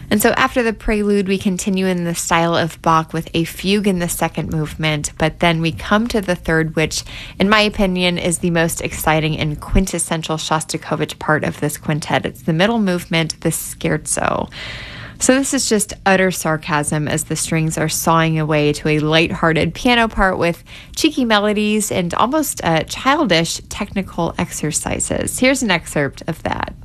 And so after the prelude, we continue in the style of Bach with a fugue in the second movement, but then we come to the third, which, in my opinion, is the most exciting and quintessential Shostakovich part of this quintet. It's the middle movement, the scherzo. So this is just utter sarcasm as the strings are sawing away to a lighthearted piano part with cheeky melodies and almost childish technical exercises. Here's an excerpt of that.